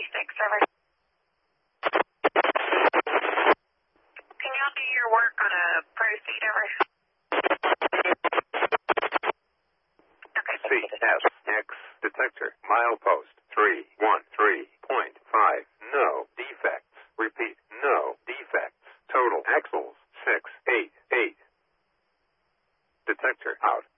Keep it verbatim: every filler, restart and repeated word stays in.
six seven. Can y'all do your work on a proceed over? Okay. C S X detector milepost three one three point five. No defects. Repeat, no defects. Total axles six eight eight. Detector out.